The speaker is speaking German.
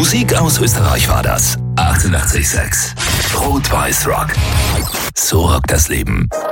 Musik aus Österreich war das. 88,6. Rot-Weiß Rock. So rockt das Leben.